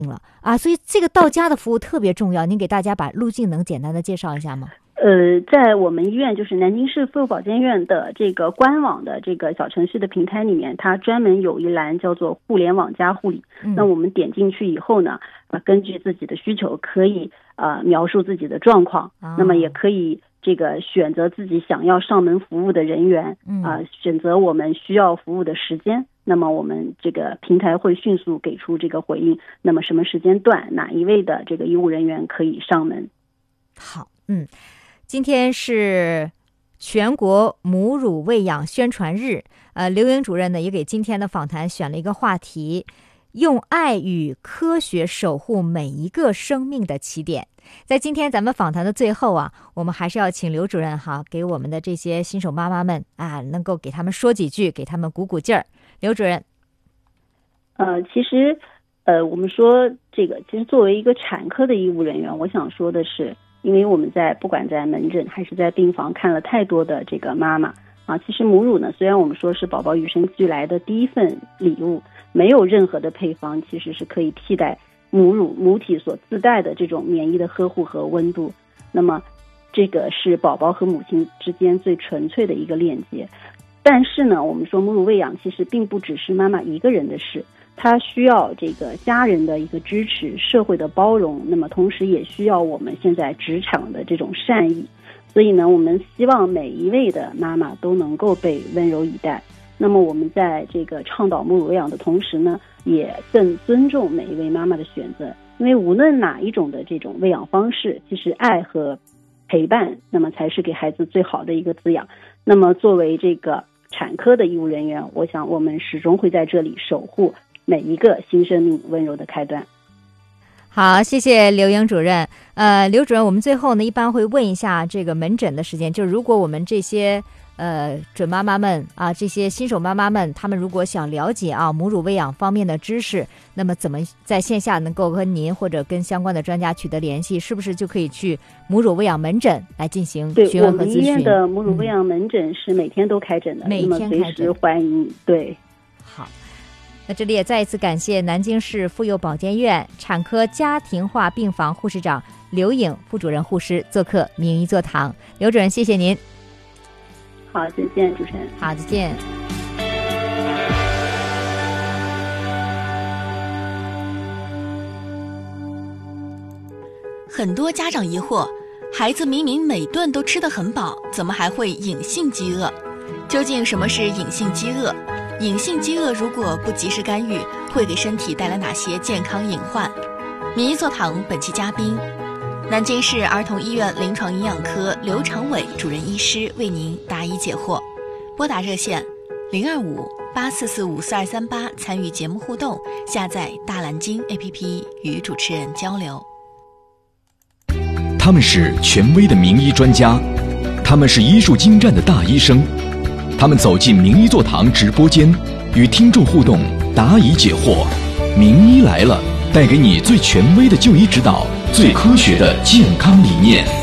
了啊，所以这个到家的服务特别重要。您给大家把路径能简单的介绍一下吗？ 在我们医院就是南京市妇幼保健院的这个官网的这个小程序的平台里面，它专门有一栏叫做互联网加护理。那我们点进去以后呢，根据自己的需求可以描述自己的状况，那么也可以这个选择自己想要上门服务的人员，选择我们需要服务的时间。那么我们这个平台会迅速给出这个回应，那么什么时间段哪一位的这个医务人员可以上门。 好，今天是全国母乳喂养宣传日，刘英主任呢也给今天的访谈选了一个话题，用爱与科学守护每一个生命的起点。在今天咱们访谈的最后啊，我们还是要请刘主任给我们的这些新手妈妈们能够给他们说几句，给他们鼓鼓劲儿。刘主任， 其实我们说这个，其实作为一个产科的医务人员，我想说的是，因为我们不管在门诊还是在病房看了太多的这个妈妈其实母乳呢，虽然我们说是宝宝与生俱来的第一份礼物，没有任何的配方其实是可以替代母体所自带的这种免疫的呵护和温度。那么这个是宝宝和母亲之间最纯粹的一个链接。但是呢，我们说母乳喂养其实并不只是妈妈一个人的事，它需要这个家人的一个支持，社会的包容，那么同时也需要我们现在职场的这种善意。所以呢，我们希望每一位的妈妈都能够被温柔以待。那么我们在这个倡导母乳喂养的同时呢，也更尊重每一位妈妈的选择，因为无论哪一种的这种喂养方式，其实爱和陪伴，那么才是给孩子最好的一个滋养。那么作为这个产科的医务人员，我想我们始终会在这里守护每一个新生命温柔的开端。 好，谢谢刘英主任。刘主任，我们最后呢一般会问一下这个门诊的时间，就如果我们这些准妈妈们这些新手妈妈们，她们如果想了解母乳喂养方面的知识，那么怎么在线下能够跟您或者跟相关的专家取得联系？是不是就可以去母乳喂养门诊来进行询问和咨询？对，我们医院的母乳喂养门诊是每天都开诊的， 每天开诊， 随时欢迎。对， 好。那这里也再一次感谢南京市妇幼保健院产科家庭化病房护士长刘颖副主任护士做客名医座堂。刘主任，谢谢您。 好，再见，主持人。 好，再见。 很多家长疑惑，孩子明明每顿都吃得很饱，怎么还会隐性饥饿？究竟什么是隐性饥饿？隐性饥饿如果不及时干预，会给身体带来哪些健康隐患？名医座堂本期嘉宾，南京市儿童医院临床营养科刘长伟主任医师为您答疑解惑。拨打热线025-8445-4238参与节目互动，下载大蓝鲸 APP 与主持人交流。 他们是权威的名医专家，他们是医术精湛的大医生，他们走进名医座堂直播间，与听众互动，答疑解惑。名医来了，带给你最权威的就医指导，最科学的健康理念。